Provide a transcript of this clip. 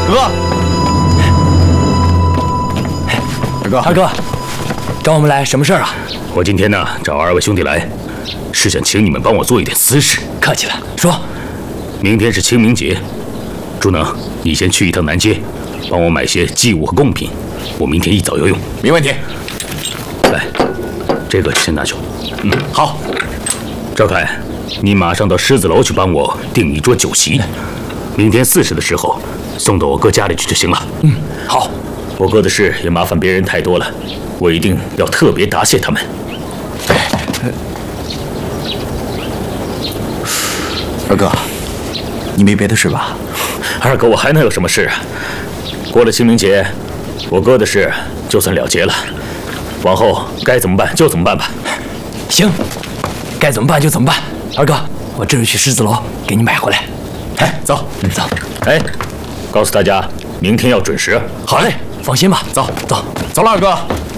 二哥，找我们来什么事儿啊？ 我今天呢找二位兄弟来，是想请你们帮我做一点私事。 客气了，说。 明天是清明节，朱能，你先去一趟南街，帮我买些祭物和贡品，我明天一早要用。 没问题。 来，这个先拿去。 好。 赵凯，你马上到狮子楼去帮我订一桌酒席，明天4时的时候送到我哥家里去就行了。 好。 我哥的事也麻烦别人太多了，我一定要特别答谢他们。 二哥，你没别的事吧？ 二哥，我还能有什么事啊？过了清明节，我哥的事就算了结了，往后该怎么办就怎么办吧。 行，该怎么办就怎么办。二哥，我这就去狮子楼给你买回来。 哎，走， 走。 哎，告诉大家，明天要准时。 好嘞，放心吧。 走， 走， 走了，二哥。